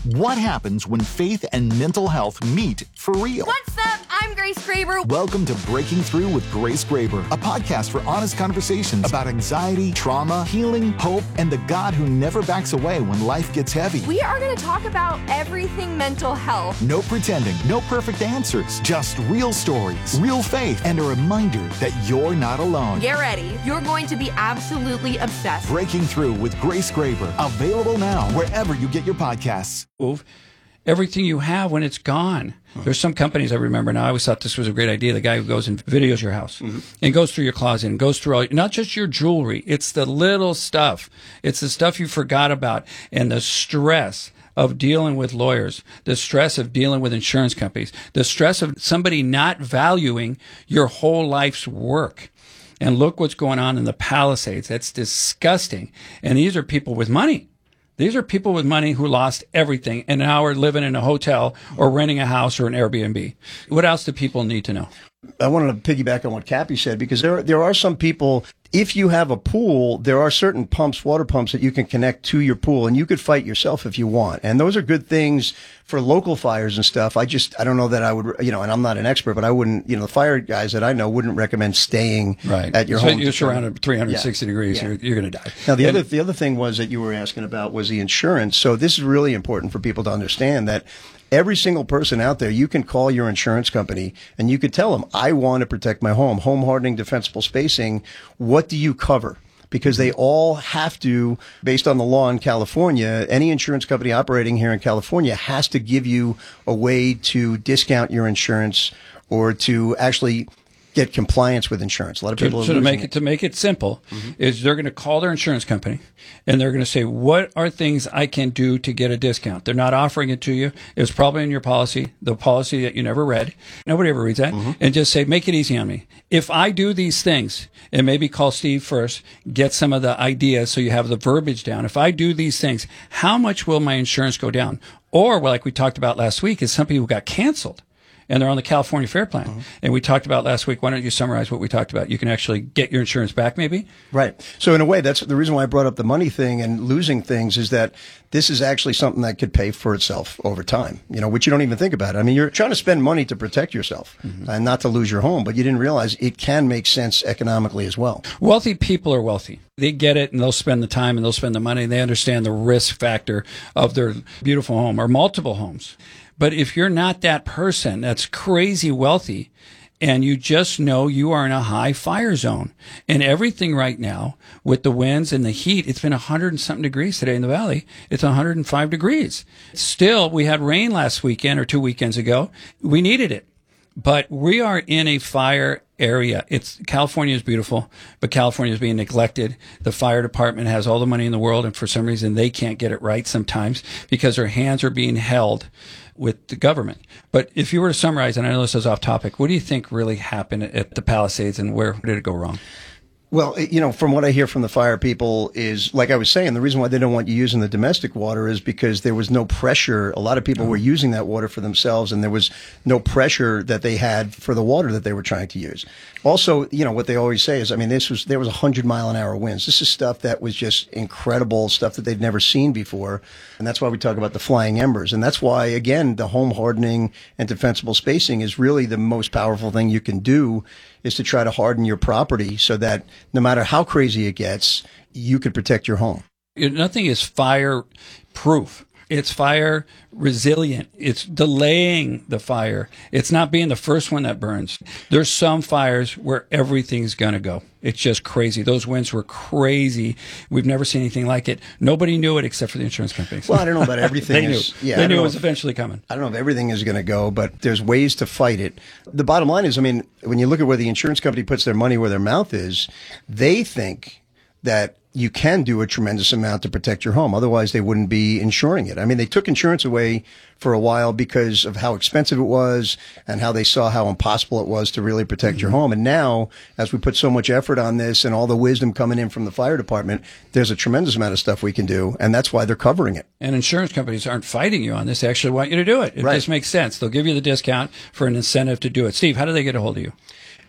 What happens when faith and mental health meet for real? What's up? I'm Grace Graber. Welcome to Breaking Through with Grace Graber, a podcast for honest conversations about anxiety, trauma, healing, hope, and the God who never backs away when life gets heavy. We are going to talk about everything mental health. No pretending, no perfect answers, just real stories, real faith, and a reminder that you're not alone. Get ready. You're going to be absolutely obsessed. Breaking Through with Grace Graber, available now wherever you get your podcasts. Everything you have when it's gone. There's some companies I remember now. I always thought this was a great idea. The guy who goes and videos your house and goes through your closet and goes through all, not just your jewelry. It's the little stuff. It's the stuff you forgot about and the stress of dealing with lawyers, the stress of dealing with insurance companies, the stress of somebody not valuing your whole life's work. And look what's going on in the Palisades. That's disgusting. And these are people with money. These are people with money who lost everything and now are living in a hotel or renting a house or an Airbnb. What else do people need to know? I wanted to piggyback on what Cappy said, because there are some people, if you have a pool, there are certain pumps, water pumps that you can connect to your pool, and you could fight yourself if you want. And those are good things for local fires and stuff. I don't know that I would, and I'm not an expert, but I wouldn't, the fire guys that I know wouldn't recommend staying at your home. You're surrounded 360 degrees, yeah. You're going to die. Now, the other thing was that you were asking about was the insurance. So this is really important for people to understand that every single person out there, you can call your insurance company and you could tell them, I want to protect my home hardening, defensible spacing. What do you cover? Because they all have to, based on the law in California, any insurance company operating here in California has to give you a way to discount your insurance or to actually get compliance with insurance. A lot of people to make it simple is they're going to call their insurance company and they're going to say, what are things I can do to get a discount? They're not offering it to you. It's probably in your policy, the policy that you never read. Nobody ever reads that. And just say, make it easy on me. If I do these things, and maybe call Steve first, get some of the ideas so you have the verbiage down. If I do these things, how much will my insurance go down? Or, like we talked about last week, is some people got canceled. And they're on the California Fair Plan. And we talked about last week. Why don't you summarize what we talked about? You can actually get your insurance back, maybe? Right. So in a way, that's the reason why I brought up the money thing and losing things, is that this is actually something that could pay for itself over time, which you don't even think about. I mean, you're trying to spend money to protect yourself and not to lose your home, but you didn't realize it can make sense economically as well. Wealthy people are wealthy. They get it and they'll spend the time and they'll spend the money and they understand the risk factor of their beautiful home or multiple homes. But if you're not that person that's crazy wealthy and you just know you are in a high fire zone and everything right now with the winds and the heat, it's been 100 and something degrees today in the valley. It's 105 degrees. Still, we had rain last weekend or 2 weekends ago. We needed it. But we are in a fire area. California is beautiful, but California is being neglected. The fire department has all the money in the world, and for some reason they can't get it right sometimes because their hands are being held with the government. But if you were to summarize, and I know this is off topic, what do you think really happened at the Palisades and where did it go wrong? Well, from what I hear from the fire people is, like I was saying, the reason why they don't want you using the domestic water is because there was no pressure. A lot of people were using that water for themselves, and there was no pressure that they had for the water that they were trying to use. Also, what they always say is, I mean, there was 100-mile-an-hour winds. This is stuff that was just incredible, stuff that they'd never seen before. And that's why we talk about the flying embers. And that's why, again, the home hardening and defensible spacing is really the most powerful thing you can do, is to try to harden your property so that no matter how crazy it gets, you could protect your home. Nothing is fire proof. It's fire resilient. It's delaying the fire. It's not being the first one that burns. There's some fires where everything's going to go. It's just crazy. Those winds were crazy. We've never seen anything like it. Nobody knew it except for the insurance companies. Well, I don't know about everything. They knew. They knew it was eventually coming. I don't know if everything is going to go, but there's ways to fight it. The bottom line is, I mean, when you look at where the insurance company puts their money where their mouth is, they think that you can do a tremendous amount to protect your home. Otherwise, they wouldn't be insuring it. I mean, they took insurance away for a while because of how expensive it was and how they saw how impossible it was to really protect your home. And now, as we put so much effort on this and all the wisdom coming in from the fire department, there's a tremendous amount of stuff we can do, and that's why they're covering it. And insurance companies aren't fighting you on this. They actually want you to do it. It just makes sense. They'll give you the discount for an incentive to do it. Steve, how do they get a hold of you?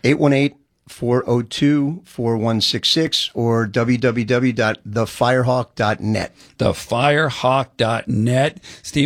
818-402-4166 or www.thefirehawk.net. Thefirehawk.net. Steve